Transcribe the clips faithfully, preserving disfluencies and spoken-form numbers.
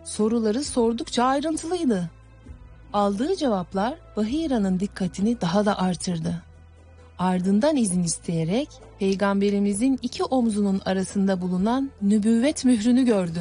Soruları sordukça ayrıntılıydı. Aldığı cevaplar Bahira'nın dikkatini daha da artırdı. Ardından izin isteyerek Peygamberimizin iki omzunun arasında bulunan nübüvvet mührünü gördü.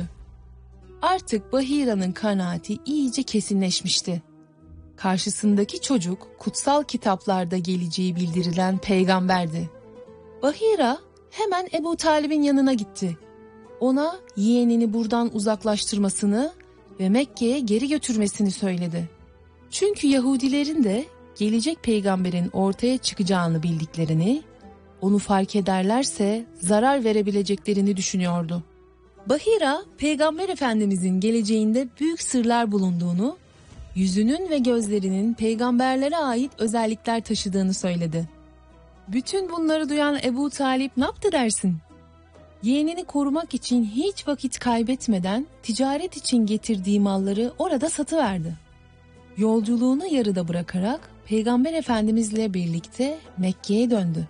Artık Bahira'nın kanaati iyice kesinleşmişti. Karşısındaki çocuk kutsal kitaplarda geleceği bildirilen peygamberdi. Bahira hemen Ebu Talib'in yanına gitti. Ona yeğenini buradan uzaklaştırmasını ve Mekke'ye geri götürmesini söyledi. Çünkü Yahudilerin de gelecek peygamberin ortaya çıkacağını bildiklerini, onu fark ederlerse zarar verebileceklerini düşünüyordu. Bahira, Peygamber Efendimizin geleceğinde büyük sırlar bulunduğunu, yüzünün ve gözlerinin peygamberlere ait özellikler taşıdığını söyledi. Bütün bunları duyan Ebu Talip ne yaptı dersin? Yeğenini korumak için hiç vakit kaybetmeden ticaret için getirdiği malları orada satıverdi. Yolculuğunu yarıda bırakarak Peygamber Efendimizle birlikte Mekke'ye döndü.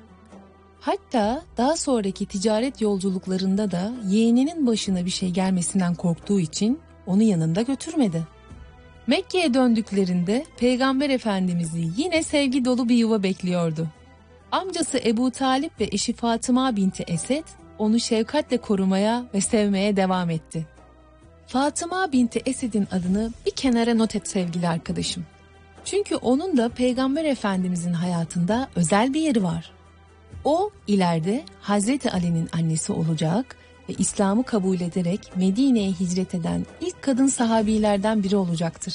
Hatta daha sonraki ticaret yolculuklarında da yeğeninin başına bir şey gelmesinden korktuğu için onu yanında götürmedi. Mekke'ye döndüklerinde Peygamber Efendimiz'i yine sevgi dolu bir yuva bekliyordu. Amcası Ebu Talip ve eşi Fatıma binti Esed onu şefkatle korumaya ve sevmeye devam etti. Fatıma binti Esed'in adını bir kenara not et sevgili arkadaşım. Çünkü onun da Peygamber Efendimizin hayatında özel bir yeri var. O ileride Hazreti Ali'nin annesi olacak ve İslam'ı kabul ederek Medine'ye hicret eden ilk kadın sahabilerden biri olacaktır.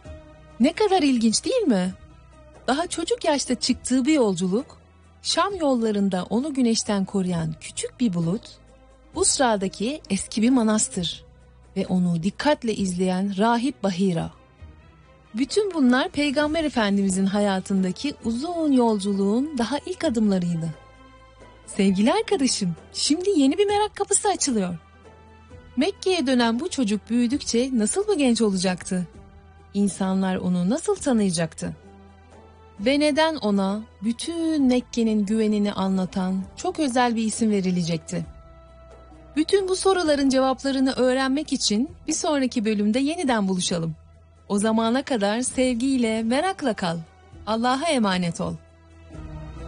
Ne kadar ilginç değil mi? Daha çocuk yaşta çıktığı bir yolculuk, Şam yollarında onu güneşten koruyan küçük bir bulut, Busra'daki eski bir manastır ve onu dikkatle izleyen rahip Bahira. Bütün bunlar Peygamber Efendimizin hayatındaki uzun yolculuğun daha ilk adımlarıydı. Sevgili arkadaşım, şimdi yeni bir merak kapısı açılıyor. Mekke'ye dönen bu çocuk büyüdükçe nasıl bir genç olacaktı? İnsanlar onu nasıl tanıyacaktı? Ve neden ona bütün Mekke'nin güvenini anlatan çok özel bir isim verilecekti? Bütün bu soruların cevaplarını öğrenmek için bir sonraki bölümde yeniden buluşalım. O zamana kadar sevgiyle, merakla kal. Allah'a emanet ol.